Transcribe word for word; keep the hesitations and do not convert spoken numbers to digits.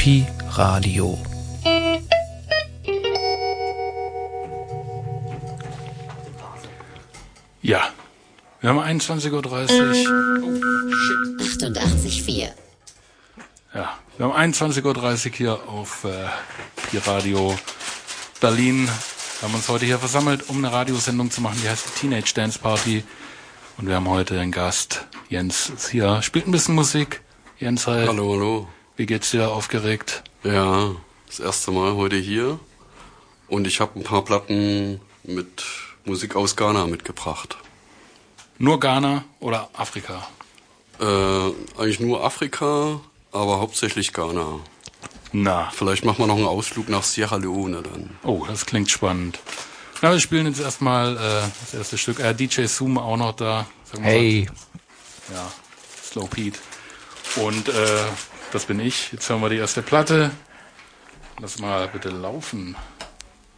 Pi Radio. Ja, wir haben einundzwanzig Uhr dreißig. Oh, shit. achtundachtzig Komma vier. Ja, wir haben einundzwanzig Uhr dreißig hier auf äh, Pi Radio Berlin. Wir haben uns heute hier versammelt, um eine Radiosendung zu machen, die heißt Teenage Dance Party. Und wir haben heute einen Gast. Jens ist hier, spielt ein bisschen Musik. Jens, hi. Hallo, hallo. Wie geht's dir? Aufgeregt? Ja, das erste Mal heute hier. Und ich habe ein paar Platten mit Musik aus Ghana mitgebracht. Nur Ghana oder Afrika? Äh, eigentlich nur Afrika, aber hauptsächlich Ghana. Na. Vielleicht machen wir noch einen Ausflug nach Sierra Leone dann. Oh, das klingt spannend. Na, wir spielen jetzt erstmal äh, das erste Stück. Äh, D J Zoom auch noch da. Hey. Ja, Slow Pete. Und äh, das bin ich. Jetzt hören wir die erste Platte. Lass mal bitte laufen.